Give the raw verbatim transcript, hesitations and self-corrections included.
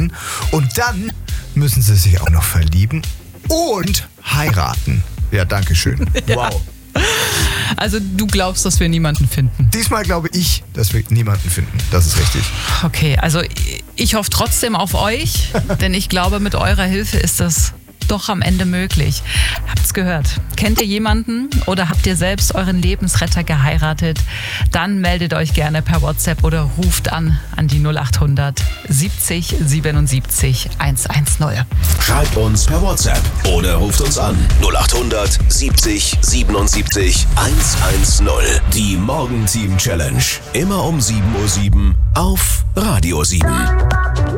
lassen. Und dann müssen sie sich auch noch verlieben und heiraten. Ja, danke schön. Wow. Also du glaubst, dass wir niemanden finden? Diesmal glaube ich, dass wir niemanden finden. Das ist richtig. Okay, also ich hoffe trotzdem auf euch, denn ich glaube, mit eurer Hilfe ist das doch am Ende möglich. Habt's gehört. Kennt ihr jemanden oder habt ihr selbst euren Lebensretter geheiratet? Dann meldet euch gerne per WhatsApp oder ruft an an die null acht hundert siebzig siebenundsiebzig hundertzehn. Schreibt uns per WhatsApp oder ruft uns an null acht hundert siebzig siebenundsiebzig hundertzehn. Die Morgenteam Challenge. Immer um sieben Uhr sieben auf Radio sieben.